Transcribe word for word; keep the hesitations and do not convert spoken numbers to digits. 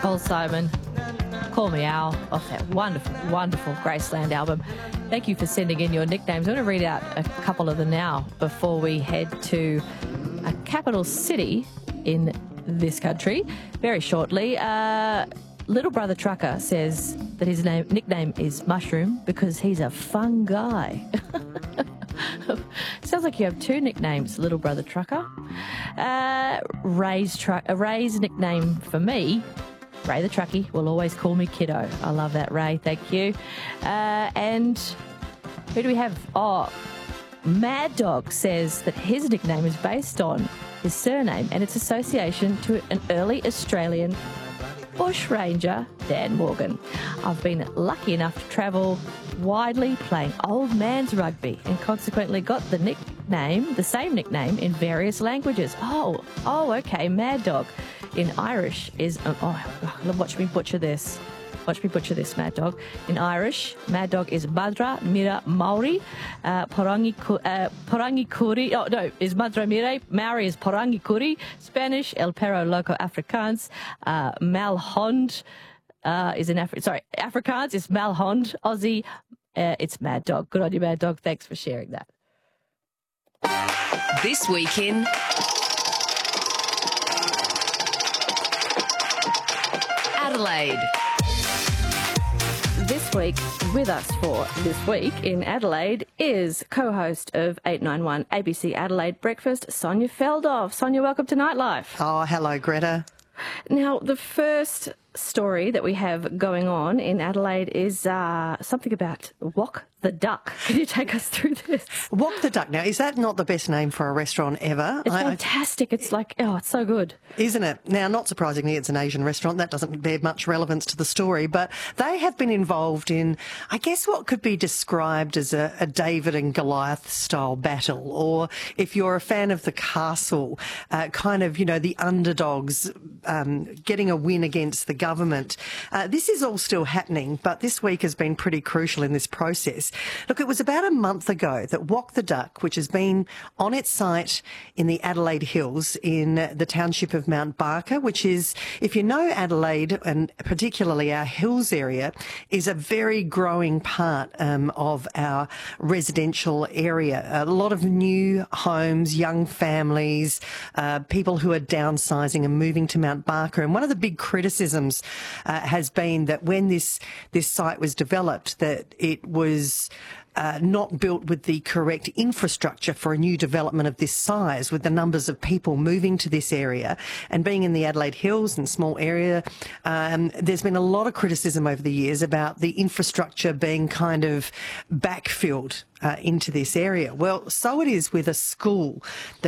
Paul Simon, Call Me Al, off that wonderful, wonderful Graceland album. Thank you for sending in your nicknames. I'm going to read out a couple of them now before we head to a capital city in this country very shortly. Uh, Little Brother Trucker says that his name, nickname is Mushroom because he's a fun guy. Sounds like you have two nicknames, Little Brother Trucker. Uh, Ray's, tru- uh, Ray's nickname for me, Ray the Truckie, will always call me Kiddo. I love that, Ray. Thank you. Uh, and who do we have? Oh, Mad Dog says that his nickname is based on his surname and its association to an early Australian bushranger, Dan Morgan. I've been lucky enough to travel widely playing old man's rugby and consequently got the nickname, the same nickname in various languages. Oh, oh, okay, Mad Dog in Irish is, um, oh, watch me butcher this. Watch me butcher this, Mad Dog. In Irish, Mad Dog is Madra Mira Maori, uh, Porangi, uh, Porangi Kuri, oh no, is Madra Mire, Maori is Porangi Kuri, Spanish, El Perro Loco Afrikaans, uh, Malhond uh, is in Afri- sorry, Afrikaans is Malhond, Aussie, uh, it's Mad Dog. Good on you, Mad Dog. Thanks for sharing that. This Week in Adelaide. This week, with us for This Week in Adelaide is co-host of eight ninety-one A B C Adelaide Breakfast, Sonia Feldhoff. Sonia, welcome to Nightlife. Oh, hello, Greta. Now, the first story that we have going on in Adelaide is uh, something about Wok the Duck. Can you take us through this? Wok the Duck. Now, is that not the best name for a restaurant ever? It's I, fantastic. It's like, oh, it's so good. Isn't it? Now, not surprisingly, it's an Asian restaurant. That doesn't bear much relevance to the story, but they have been involved in, I guess, what could be described as a, a David and Goliath style battle, or if you're a fan of The Castle, uh, kind of, you know, the underdogs um, getting a win against the government. Uh, this is all still happening, but this week has been pretty crucial in this process. Look, it was about a month ago that Wok the Duck, which has been on its site in the Adelaide Hills in the township of Mount Barker, which is, if you know Adelaide, and particularly our hills area, is a very growing part um, of our residential area. A lot of new homes, young families, uh, people who are downsizing and moving to Mount Barker. And one of the big criticisms uh, has been that when this, this site was developed, that it was Uh, not built with the correct infrastructure for a new development of this size, with the numbers of people moving to this area and being in the Adelaide Hills and small area. Um, there's been a lot of criticism over the years about the infrastructure being kind of backfilled uh, into this area. Well, so it is with a school that